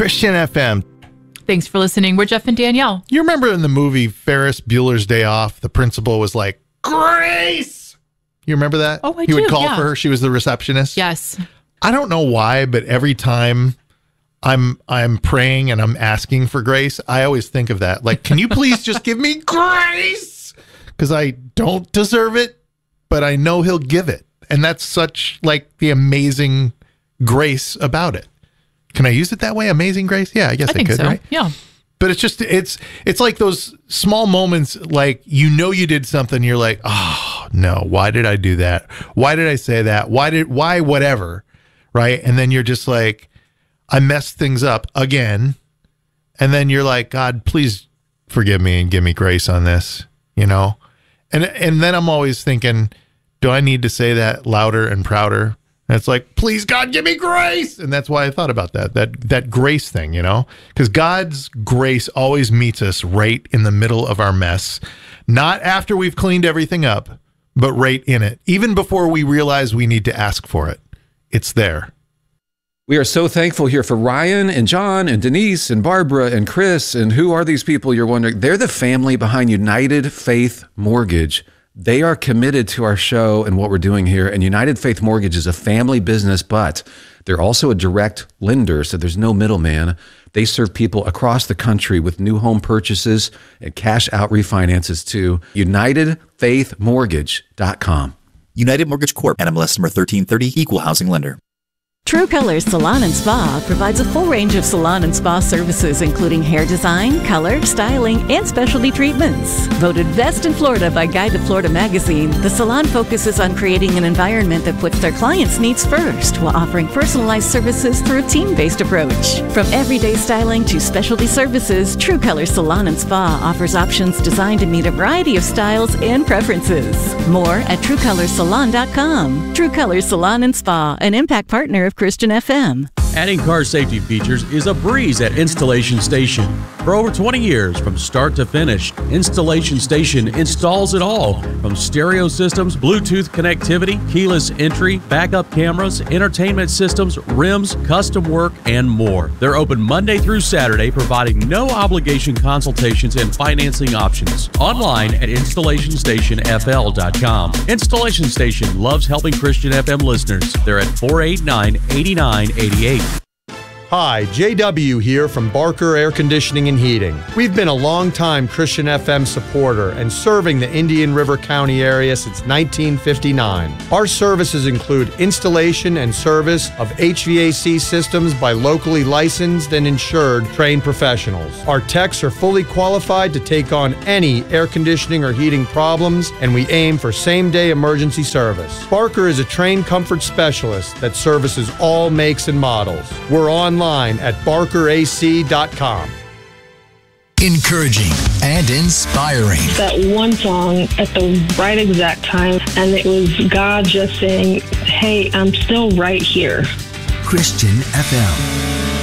Christian FM. Thanks for listening. We're Jeff and Danielle. You remember in the movie Ferris Bueller's Day Off, the principal was like, Grace! You remember that? Oh, I He would do, call yeah. for her. She was the receptionist. Yes. I don't know why, but every time I'm praying and I'm asking for grace, I always think of that. Like, can you please just give me grace? Because I don't deserve it, but I know he'll give it. And that's such like the amazing grace about it. Can I use it that way? Amazing grace? Yeah, I guess I think could, so. right? Yeah. But it's just, it's like those small moments, like, you know, you did something. You're like, oh no, why did I do that? Why did I say that? Why whatever. Right. And then you're just like, I messed things up again. And then you're like, God, please forgive me and give me grace on this, you know? And then I'm always thinking, do I need to say that louder and prouder? And it's like, please, God, give me grace. And that's why I thought about that grace thing, you know, because God's grace always meets us right in the middle of our mess, not after we've cleaned everything up, but right in it, even before we realize we need to ask for it. It's there. We are so thankful here for Ryan and John and Denise and Barbara and Chris. And who are these people, you're wondering? They're the family behind United Faith Mortgage. They are committed to our show and what we're doing here. And United Faith Mortgage is a family business, but they're also a direct lender, so there's no middleman. They serve people across the country with new home purchases and cash out refinances too. UnitedFaithMortgage.com. United Mortgage Corp. NMLS number 1330, Equal Housing Lender. True Colors Salon and Spa provides a full range of salon and spa services, including hair design, color, styling, and specialty treatments. Voted best in Florida by Guide to Florida magazine, the salon focuses on creating an environment that puts their clients' needs first while offering personalized services through a team-based approach. From everyday styling to specialty services, True Colors Salon and Spa offers options designed to meet a variety of styles and preferences. More at TrueColorsSalon.com. True Colors Salon and Spa, an impact partner of Christian FM. Adding car safety features is a breeze at Installation Station. For over 20 years, from start to finish, Installation Station installs it all, from stereo systems, Bluetooth connectivity, keyless entry, backup cameras, entertainment systems, rims, custom work, and more. They're open Monday through Saturday, providing no obligation consultations and financing options. Online at InstallationStationFL.com. Installation Station loves helping Christian FM listeners. They're at 489-8988. Hi, JW here from Barker Air Conditioning and Heating. We've been a long-time Christian FM supporter and serving the Indian River County area since 1959. Our services include installation and service of HVAC systems by locally licensed and insured trained professionals. Our techs are fully qualified to take on any air conditioning or heating problems, and we aim for same-day emergency service. Barker is a trained comfort specialist that services all makes and models. We're online at barkerac.com. Encouraging and inspiring. That one song at the right exact time, and it was God just saying, hey, I'm still right here. Christian FM.